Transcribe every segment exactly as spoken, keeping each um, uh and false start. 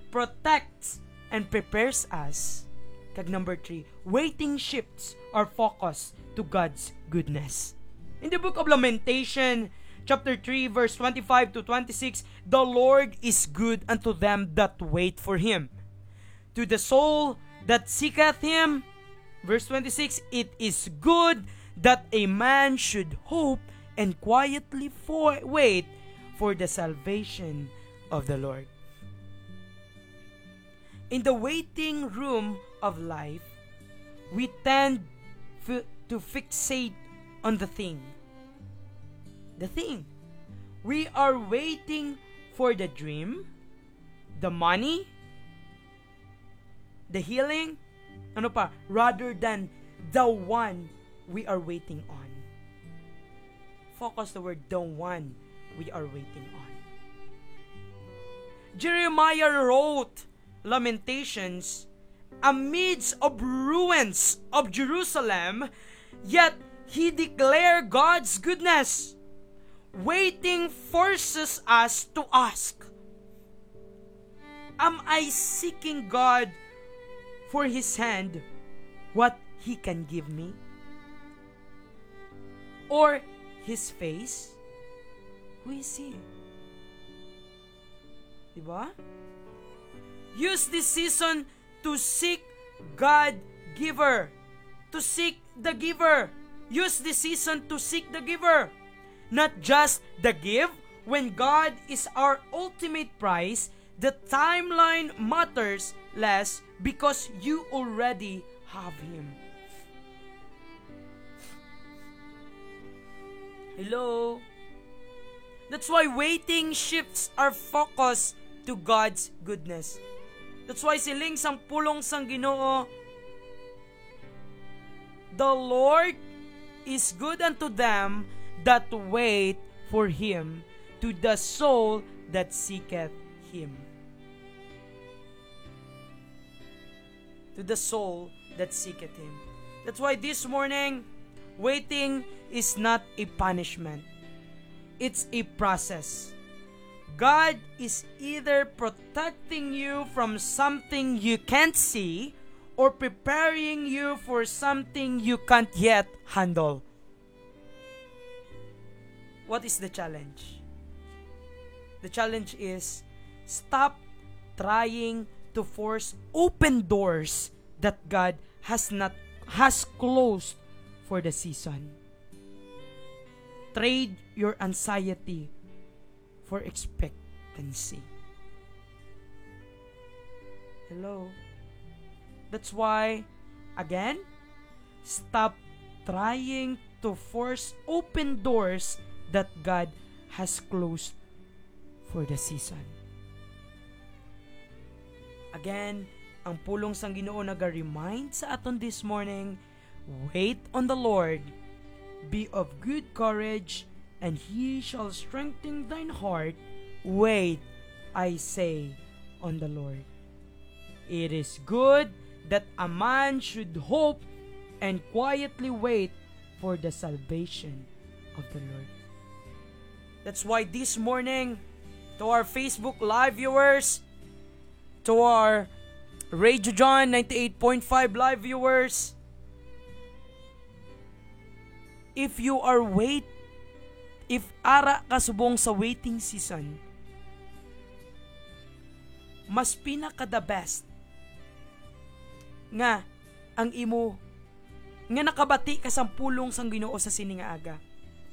protects and prepares us. Kag number three, waiting shifts our focus to God's goodness. In the book of Lamentation, chapter three, verse twenty-five to twenty-six, the Lord is good unto them that wait for Him. To the soul that seeketh Him, verse twenty-six, it is good that a man should hope and quietly for, wait for the salvation of the Lord. In the waiting room of life, we tend f- to fixate on the thing. The thing. We are waiting for the dream, the money, the healing, ano pa, rather than the one we are waiting on. Focus the word, the one we are waiting on. Jeremiah wrote Lamentations amidst of ruins of Jerusalem, yet he declared God's goodness. Waiting forces us to ask, am I seeking God for His hand, what He can give me? Or His face? Who is He? Diba? Use this season to seek God giver. To seek the giver. Use this season to seek the giver. Not just the give. When God is our ultimate prize, the timeline matters less because you already have Him. Hello? That's why waiting shifts our focus to God's goodness. That's why siling sang pulong sang Ginoo, the Lord is good unto them that wait for Him, to the soul that seeketh Him. To the soul that seeketh Him. That's why this morning, waiting is not a punishment. It's a process. God is either protecting you from something you can't see or preparing you for something you can't yet handle. What is the challenge? The challenge is stop trying to force open doors that God has not has closed for the season. Trade your anxiety for expectancy. Hello? That's why, again, stop trying to force open doors that God has closed for the season. Again, ang pulong sang Ginoo naga-remind sa aton this morning, wait on the Lord, be of good courage, and He shall strengthen thine heart. Wait, I say, on the Lord. It is good that a man should hope and quietly wait for the salvation of the Lord. That's why this morning, to our Facebook Live viewers, to our Radio John ninety-eight point five live viewers, if you are wait, if ara kasubong sa waiting season, mas pinaka the best nga ang imo nga nakabati ka sang pulong sang Ginoo sa sini nga aga,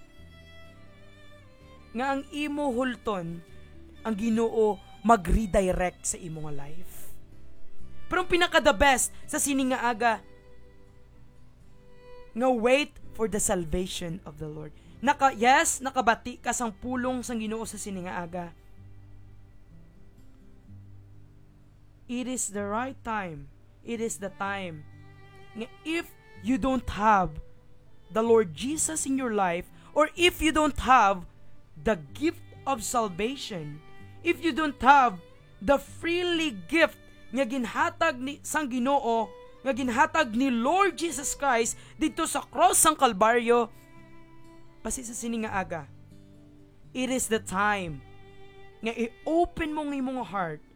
nga ang imo hulton ang Ginoo mag-redirect sa imo nga life. Pero ang pinaka the best sa sini nga aga, nga wait for the salvation of the Lord. Naka, yes, nakabati ka sang pulong sang Ginoo sa sini nga aga. It is the right time. It is the time. Nga if you don't have the Lord Jesus in your life, or if you don't have the gift of salvation, if you don't have the freely gift nga ginhatag ni sang Ginoo, nga ginhatag ni Lord Jesus Christ dito sa cross sang Kalbaryo, pasi sa sini nga aga, it is the time nga i-open mo ng imong heart